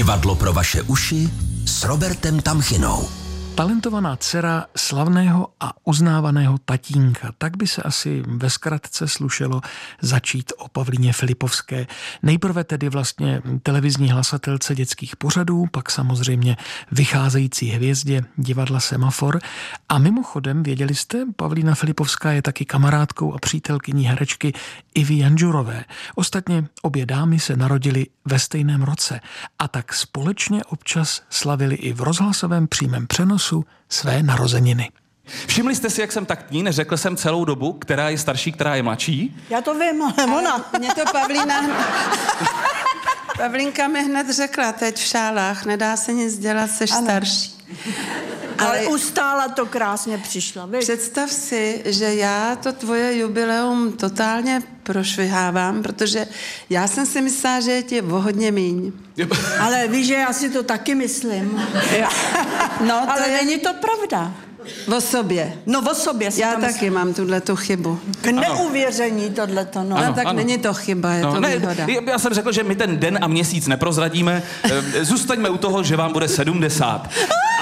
Divadlo pro vaše uši s Robertem Tamchinou. Talentovaná dcera slavného a uznávaného tatínka. Tak by se asi ve zkratce slušelo začít o Pavlíně Filipovské. Nejprve tedy vlastně televizní hlasatelce dětských pořadů, pak samozřejmě vycházející hvězdě divadla Semafor. A mimochodem, věděli jste, Pavlína Filipovská je taky kamarádkou a přítelkyní herečky Ivy Janžurové. Ostatně obě dámy se narodily ve stejném roce a tak společně občas slavili i v rozhlasovém přímém přenosu své narozeniny. Všimli jste si, jak jsem taktní, neřekl jsem celou dobu, která je starší, která je mladší? Já to vím, ale ona. Mě to Pavlínka mi hned řekla, teď v šálách, nedá se nic dělat, seš starší. Ale ustála to krásně přišla. Víš? Představ si, že já to tvoje jubileum totálně prošvihávám, protože já jsem si myslela, že je ti o hodně míň. Ale víš, že já si to taky myslím. No, to ale je není to pravda. o sobě. No o sobě si Já to taky myslím. mám tuhletu chybu. K neuvěření tohleto, no. No, tak není to chyba, je to výhoda. Já jsem řekl, že my ten den a měsíc neprozradíme. Zůstaňme u toho, že vám bude 70.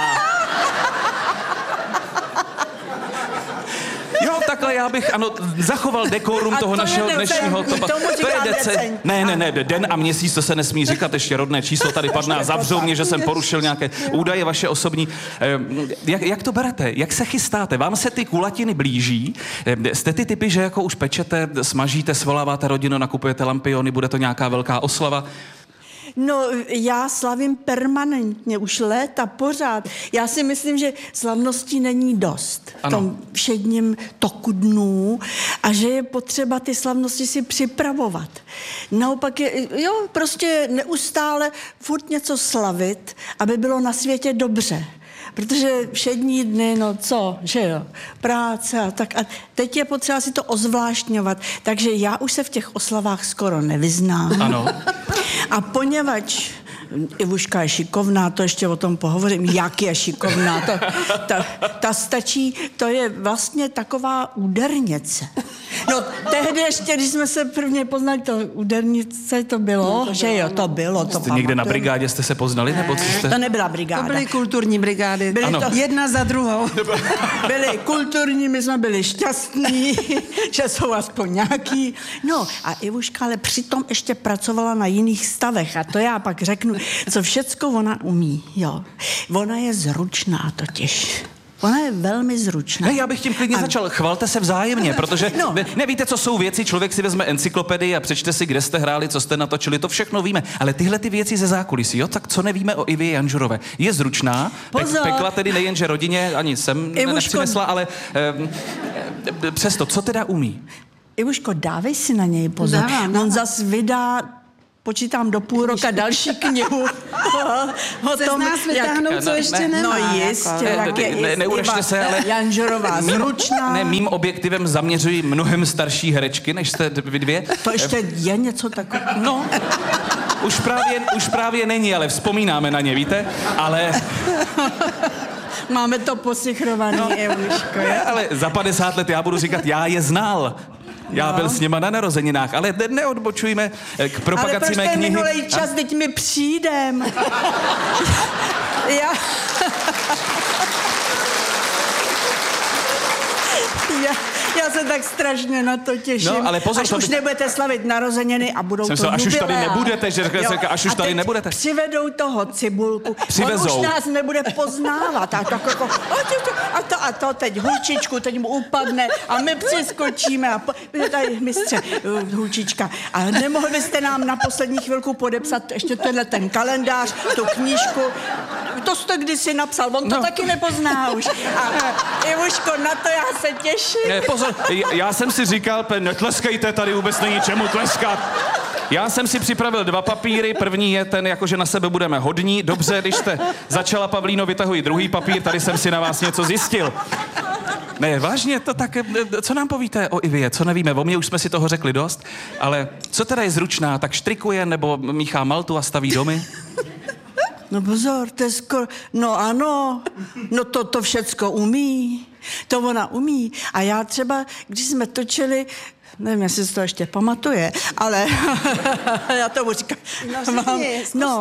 Jo, takhle já bych, zachoval dekorum toho to našeho je dnešního... tomu říká deceň. Ne, den a měsíc, to se nesmí říkat, ještě rodné číslo tady padne a zavřou mě, že jsem porušil nějaké údaje vaše osobní. Jak to berete? Jak se chystáte? Vám se ty kulatiny blíží? Jste ty typy, že jako už pečete, smažíte, svoláváte rodinu, nakupujete lampiony, bude to nějaká velká oslava? No, já slavím permanentně, už léta, pořád. Já si myslím, že slavností není dost v tom všedním toku dnů a že je potřeba ty slavnosti si připravovat. Naopak prostě neustále furt něco slavit, aby bylo na světě dobře. Protože všední dny, že jo, práce a tak. A teď je potřeba si to ozvláštňovat. Takže já už se v těch oslavách skoro nevyznám. Ano. A poněvadž Ivuška je šikovná, to ještě o tom pohovořím, jak je šikovná, ta stačí, to je vlastně taková údernice. No, tehdy ještě, když jsme se prvně poznali, to údernice to bylo, že jo, to bylo, to Jste někde na brigádě jste se poznali, nebo co jste? To nebyla brigáda. To byly kulturní brigády, jedna za druhou. Byli kulturní, my jsme byli šťastní, že jsou aspoň nějaký. No a Ivuška ale přitom ještě pracovala na jiných stavech a to já pak řeknu, co všecko ona umí, jo. Ona je zručná totiž. Ona je velmi zručná. Ne, já bych tím klidně začal. Chvalte se vzájemně, protože nevíte, co jsou věci, člověk si vezme encyklopedii a přečte si, kde jste hráli, co jste natočili, to všechno víme. Ale tyhle ty věci ze zákulisí, jo, tak co nevíme o Ivě Janžurové? Je zručná, pekla tedy nejenže rodině, ani sem nepřinesla, ale přesto, co teda umí? Ivuško, dávej si na něj pozor. On zas vydá, počítám do půl roka další knihu o tom, nás vytáhnout, co ještě nemá. No jistě, neuražte se, ale Janžurová zručná. Ne, mým objektivem zaměřují mnohem starší herečky, než jste vy dvě. To ještě je něco takového. No, už právě není, ale vzpomínáme na ně, víte? Ale... Máme to posichrovaný, Ivuško. Ale za 50 let já budu říkat, já je znal. Já byl s něma na narozeninách, ale neodbočujme k propagaci mé knihy. Ale minulej čas, teď mi přijdem. Já se tak strašně na to těším. No, ale pozor, až už nebudete slavit narozeniny a budou to jubilea. Až už tady nebudete, že řekl, až už tady nebudete. Přivedou toho Cibulku. Přivezou. On už nás nebude poznávat. A to teď Hulčičku, teď mu upadne a my přiskočíme a tady mistře Hulčička. A nemohli byste nám na poslední chvilku podepsat ještě ten kalendář, tu knížku. To jste kdysi napsal, on to taky nepozná už. A Ivuško, na to já se těším. Ne, pozor, já jsem si říkal, netleskejte, tady vůbec není čemu tleskat. Já jsem si připravil 2 papíry, první je ten, jakože na sebe budeme hodní. Dobře, když jste začala, Pavlíno, vytahuji druhý papír, tady jsem si na vás něco zjistil. Ne, vážně, to tak, co nám povíte o Ivě, co nevíme, o mě už jsme si toho řekli dost, ale co teda je zručná, tak štrikuje nebo míchá maltu a staví domy? No pozor, to je skoro, no ano, no to všecko umí, to ona umí. A já třeba, když jsme točili, nevím, jestli si to ještě pamatuje, ale já tomu říkám. No,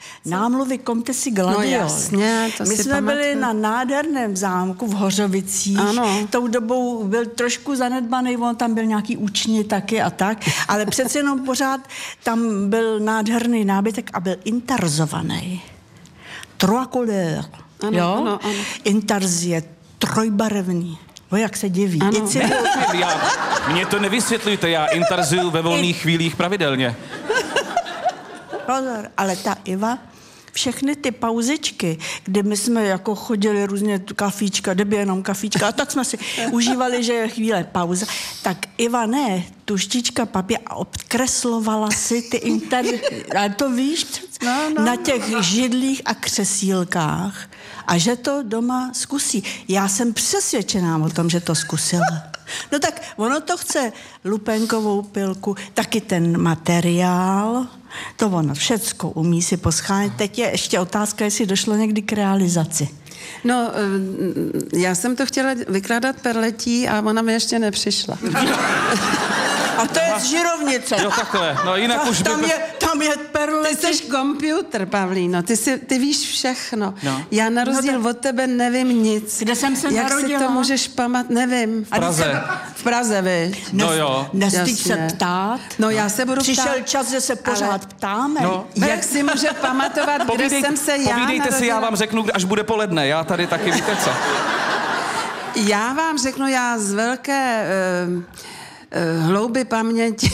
Námluvy Comtessy Gladiol. No jasně, to My si jsme pamatuju. byli na nádherném zámku v Hořovicích. Ano. Tou dobou byl trošku zanedbaný, on tam byl nějaký učni taky a tak, ale přece jenom pořád tam byl nádherný nábytek a byl intarzovaný. Trois couleurs. Ano, Jo? ano. Intarz je trojbarevný. O, jak se diví. Ano. Mně to nevysvětlujte, já intarzuju ve volných chvílích pravidelně. Pozor, ale ta Iva, všechny ty pauzičky, kde my jsme jako chodili různě kafíčka, kdyby jenom kafíčka, a tak jsme si užívali, že je chvíle pauza, tak Iva ne, tuštička papír a obkreslovala si ty a to víš, na těch židlích a křesílkách a že to doma zkusí. Já jsem přesvědčená o tom, že to zkusila. No tak ono to chce lupenkovou pilku, taky ten materiál, to ono všecko umí si poschánět. Teď je ještě otázka, jestli došlo někdy k realizaci. No, já jsem to chtěla vykládat perletí a ona mi ještě nepřišla. A to je z Žirovnice. Jo, takhle. No jinak už by to... Tam je perlety. Ty jsi komputer, Pavlíno, ty víš všechno. No. Já na rozdíl od tebe nevím nic. Kde jsem se Jak narodila? si to můžeš pamatovat? Nevím. V Praze. V Praze, vy. No jo. Nestyď se Jasně. ptát. No já se budu Přišel ptát. čas, že se pořád Ale- ptáme. No. Jak si může pamatovat, kde jsem se já Povídejte si, já narodila? vám řeknu, až bude poledne. Já tady taky, víte co? Já vám řeknu, já z velké hlouby paměti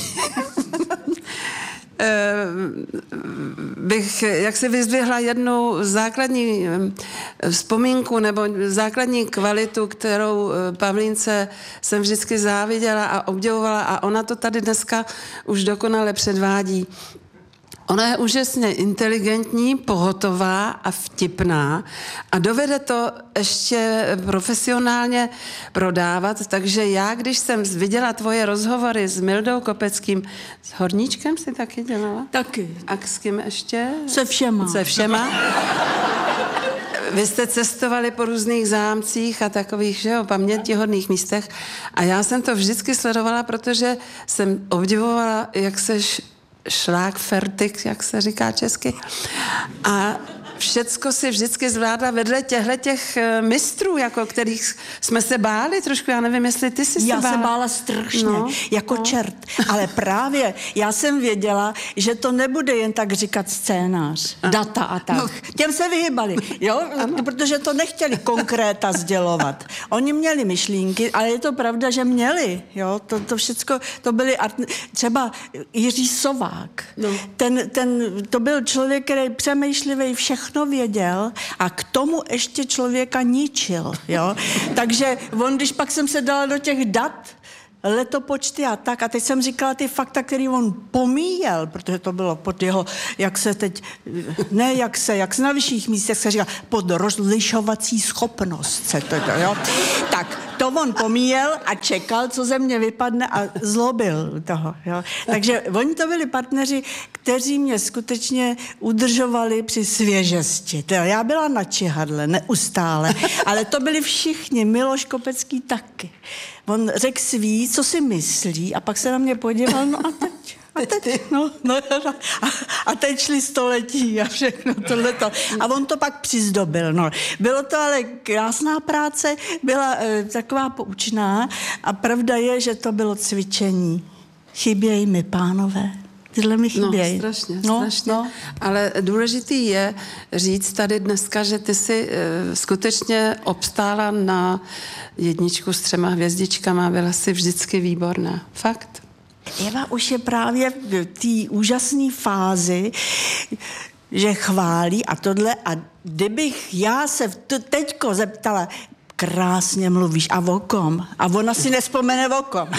bych jak si vyzdvihla jednu základní vzpomínku nebo základní kvalitu, kterou Pavlínce jsem vždycky záviděla a obdivovala a ona to tady dneska už dokonale předvádí. Ona je úžasně inteligentní, pohotová a vtipná a dovede to ještě profesionálně prodávat, takže já, když jsem viděla tvoje rozhovory s Mildou Kopeckým, s Horníčkem si taky dělala? Taky. A s kým ještě? Se všema. Se všema. Vy jste cestovali po různých zámcích a takových, že jo, pamětihodných místech a já jsem to vždycky sledovala, protože jsem obdivovala, jak seš šlágfertig, jak se říká česky. A všecko si vždycky zvládla vedle těch mistrů, jako kterých jsme se báli trošku. Já nevím, jestli ty jsi se bála. Já se bála strašně, jako čert. Ale právě já jsem věděla, že to nebude jen tak říkat scénář, data a tak. Těm se vyhybali, jo? Protože to nechtěli konkréta sdělovat. Oni měli myšlínky, ale je to pravda, že měli, jo? To všecko, to byli třeba Jiří Sovák. No. To byl člověk, který přemýšlivý, všechno věděl a k tomu ještě člověka ničil, jo. Takže on, když pak jsem se dala do těch dat, letopočty a tak, a teď jsem říkala ty fakta, který on pomíjel, protože to bylo pod jeho, jak na vyšších místech se říká, pod rozlišovací schopnost se to, jo. Tak, to on pomíjel a čekal, co ze mě vypadne a zlobil toho, jo. Takže oni to byli partneři, kteří mě skutečně udržovali při svěžesti. Já byla na čihadle, neustále, ale to byli všichni, Miloš Kopecký taky. On řekl svý, co si myslí, a pak se na mě podíval, no a teď. A teď šli století a všechno tohleto. A on to pak přizdobil. No. Bylo to ale krásná práce, byla taková poučná a pravda je, že to bylo cvičení. Chybějí mi, pánové. Tyhle mi chybějí. No, strašně. Ale důležitý je říct tady dneska, že ty jsi skutečně obstála na 1 s 3 hvězdičkama, byla jsi vždycky výborná. Fakt. Eva už je právě v té úžasné fázi, že chválí a tohle. A kdybych já se teďko zeptala, krásně mluvíš, a o kom? A ona si nespomene o kom.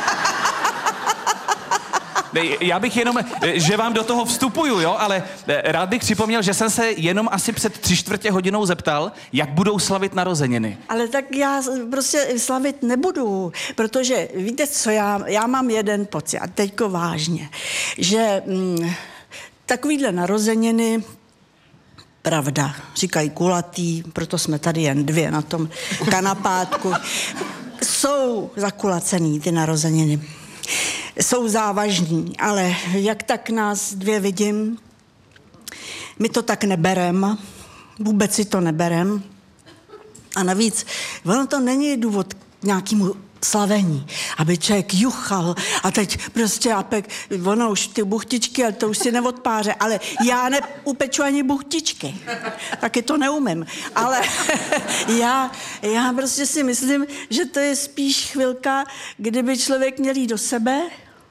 Já bych jenom, že vám do toho vstupuju, jo, ale rád bych připomněl, že jsem se jenom asi před 3/4 hodinou zeptal, jak budou slavit narozeniny. Ale tak já prostě slavit nebudu, protože víte co, já mám jeden pocit, a teďko vážně, že takovýhle narozeniny, pravda, říkají kulatý, proto jsme tady jen 2 na tom kanapátku, jsou zakulacený ty narozeniny. Jsou závažní, ale jak tak nás 2 vidím, my to tak neberem, vůbec si to neberem. A navíc, ono to není důvod k nějakému slavení, aby člověk juchal a teď prostě ono už ty buchtičky, ale to už si neodpáře, ale já neupeču ani buchtičky, taky to neumím, ale já prostě si myslím, že to je spíš chvilka, kdyby člověk měl jít do sebe,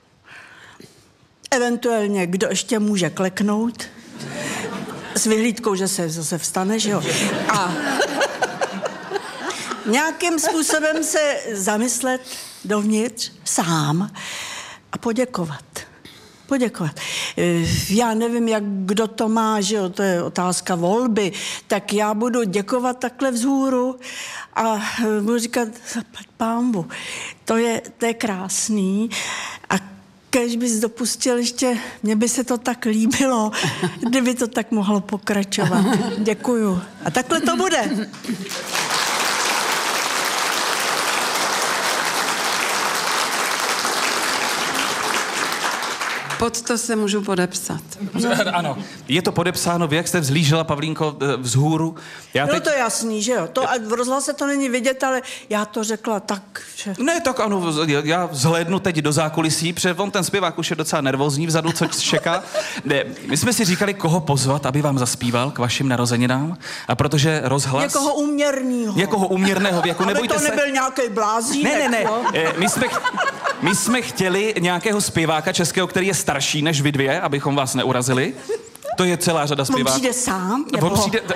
eventuálně kdo ještě může kleknout, s vyhlídkou, že se zase vstane, že jo, a nějakým způsobem se zamyslet dovnitř sám a poděkovat. Já nevím, jak kdo to má, že jo, to je otázka volby, tak já budu děkovat takhle vzhůru a budu říkat, zaplať pánbu, to je krásný a kež bys dopustil ještě, mně by se to tak líbilo, kdyby to tak mohlo pokračovat. Děkuju. A takhle to bude. Pod to se můžu podepsat. Ano, je to podepsáno, vy jak jste vzhlížela, Pavlínko, vzhůru. Bylo to jasný, že jo? To, a v rozhlase to není vidět, ale já to řekla tak, že... Ne, tak ano, já vzhlédnu teď do zákulisí, protože on ten zpěvák už je docela nervózní vzadu, co čeká. Ne, my jsme si říkali, koho pozvat, aby vám zaspíval k vašim narozeninám, a protože rozhlas... Někoho uměrnýho. Někoho uměrného věku, nebojte se... Aby to nebyl nějaký blázínek. Ne. My jsme chtěli nějakého zpěváka českého, který je starší než vy dvě, abychom vás neurazili. To je celá řada zpěváků. On přijde sám? Nebo...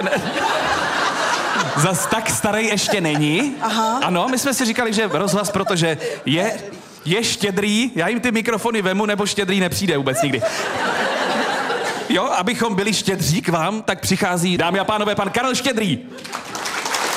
Zas tak starý ještě není. Aha. Ano, my jsme si říkali, že rozhlas, protože je štědrý, já jim ty mikrofony vemu, nebo štědrý nepřijde vůbec nikdy. Jo, abychom byli štědří k vám, tak přichází, dámy a pánové, pan Karel Štědrý.